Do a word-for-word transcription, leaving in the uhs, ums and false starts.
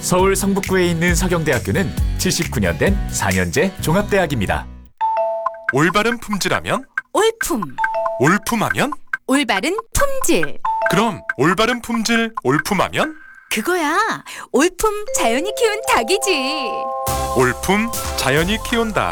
서울 성북구에 있는 서경대학교는 칠십구 년 된 사 년제 종합대학입니다. 올바른 품질하면? 올품, 올품하면? 올바른 품질. 그럼 올바른 품질, 올품하면? 그거야. 올품 자연이 키운 닭이지. 올품 자연이 키운다.